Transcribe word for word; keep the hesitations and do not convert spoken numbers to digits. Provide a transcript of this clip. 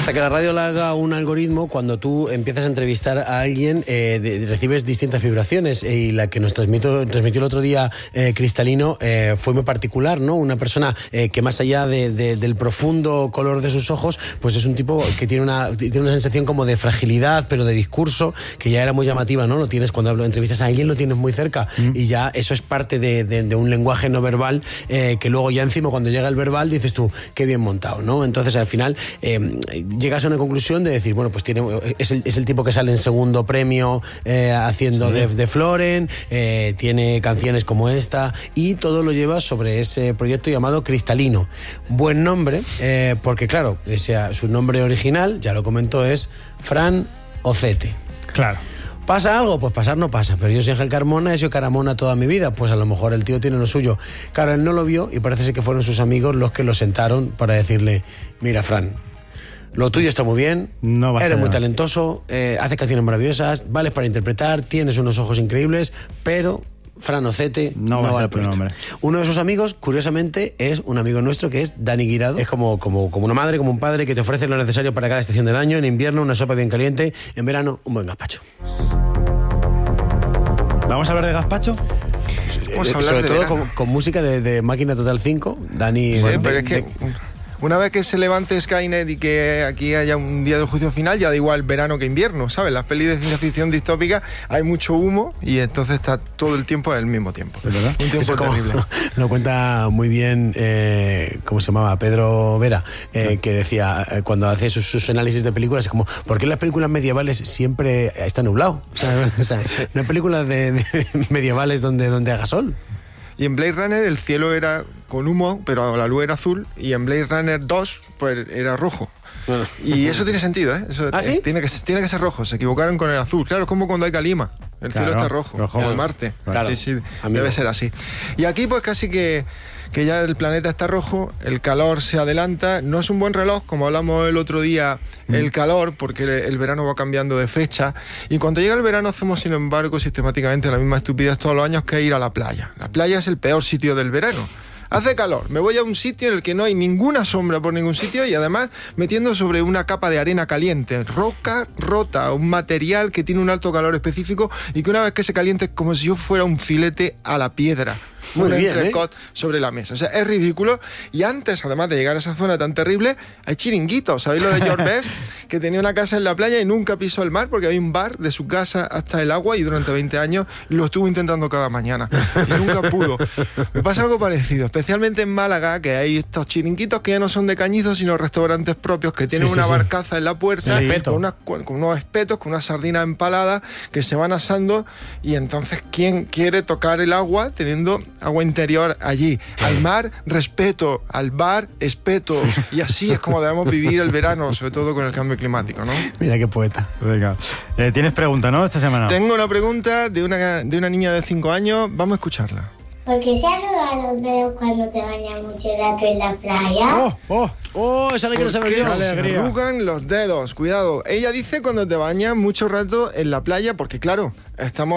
Hasta que la radio la haga un algoritmo, cuando tú empiezas a entrevistar a alguien, eh, de, recibes distintas vibraciones, eh, y la que nos transmitió, transmitió el otro día eh, Cristalino eh, fue muy particular, ¿no? Una persona eh, que más allá de, de, del profundo color de sus ojos, pues es un tipo que tiene una, tiene una sensación como de fragilidad, pero de discurso, que ya era muy llamativa, ¿no? Lo tienes cuando entrevistas a alguien, lo tienes muy cerca, mm. y ya eso es parte de, de, de un lenguaje no verbal, eh, que luego ya encima cuando llega el verbal dices tú, qué bien montado, ¿no? Entonces al final eh, llegas a una conclusión de decir, bueno, pues tiene, es, el, es el tipo que sale en segundo premio eh, haciendo sí. de, de Floren, eh, tiene canciones como esta, y todo lo lleva sobre ese proyecto llamado Cristalino. Buen nombre, eh, porque claro, ese, su nombre original, ya lo comentó, es Fran Ocete. Claro. ¿Pasa algo? Pues pasar no pasa, pero yo soy Ángel Carmona, he sido Caramona toda mi vida, pues a lo mejor el tío tiene lo suyo. Claro, él no lo vio y parece ser que fueron sus amigos los que lo sentaron para decirle, mira, Fran, lo tuyo está muy bien, no va a eres muy talentoso, eh, haces canciones maravillosas, vales para interpretar, tienes unos ojos increíbles, pero Fran Ocete no, no va a ser nombre. Uno de sus amigos, curiosamente, es un amigo nuestro que es Dani Guirado. Es como, como, como una madre, como un padre que te ofrece lo necesario para cada estación del año. En invierno, una sopa bien caliente. En verano, un buen gazpacho. ¿Vamos a hablar de gazpacho? Vamos a hablar Sobre de todo con, con música de, de Máquina Total cinco. Dani... Sí, de, pero de, es que... De, Una vez que se levante Skynet y que aquí haya un día del juicio final, ya da igual verano que invierno, ¿sabes? Las pelis de ciencia ficción distópica hay mucho humo y entonces está todo el tiempo al mismo tiempo. ¿Es verdad? Un tiempo terrible. Lo, lo cuenta muy bien, eh, ¿cómo se llamaba? Pedro Vera, eh, sí. que decía, eh, cuando hace sus, sus análisis de películas, es como, ¿por qué las películas medievales siempre está nublado? O sea, o sea, no hay películas de, de medievales donde, donde haga sol. Y en Blade Runner el cielo era con humo, pero la luz era azul, y en Blade Runner dos pues era rojo. Bueno. Y eso tiene sentido, ¿eh? Eso, ¿Ah, sí? eh, tiene, que, tiene que ser rojo, se equivocaron con el azul. Claro, es como cuando hay calima, el claro, cielo está rojo, rojo. En Marte. Claro. Sí, sí, Amigo. Debe ser así. Y aquí pues casi que, que ya el planeta está rojo, el calor se adelanta, no es un buen reloj, como hablamos el otro día, el calor, porque el verano va cambiando de fecha, y cuando llega el verano hacemos, sin embargo, sistemáticamente la misma estupidez todos los años, que es ir a la playa. La playa es el peor sitio del verano. Hace calor, me voy a un sitio en el que no hay ninguna sombra por ningún sitio y además metiendo sobre una capa de arena caliente, roca rota, un material que tiene un alto calor específico y que una vez que se caliente es como si yo fuera un filete a la piedra. Muy un bien, entrecot ¿eh? sobre la mesa. O sea, es ridículo. Y antes, además de llegar a esa zona tan terrible, hay chiringuitos. ¿Sabéis lo de George Best? Que tenía una casa en la playa y nunca pisó el mar porque había un bar de su casa hasta el agua y durante veinte años lo estuvo intentando cada mañana. Y nunca pudo. Me pasa algo parecido, especialmente en Málaga, que hay estos chiringuitos que ya no son de cañizos, sino restaurantes propios que tienen sí, sí, una sí. barcaza en la puerta, sí. con, unas, con unos espetos, con unas sardinas empaladas que se van asando. Y entonces, ¿quién quiere tocar el agua teniendo agua interior allí? Al mar, respeto; al bar, espeto. Y así es como debemos vivir el verano, sobre todo con el cambio climático, ¿no? Mira qué poeta. Venga. Eh, ¿Tienes pregunta, no, esta semana? Tengo una pregunta de una, de una niña de cinco años. Vamos a escucharla. ¿Por qué se arrugan los dedos cuando te bañas mucho rato en la playa? ¡Oh! ¡Oh! ¡Oh! Esa la quiero saber yo. Se arrugan los dedos. Cuidado. Ella dice cuando te bañas mucho rato en la playa, porque claro, estamos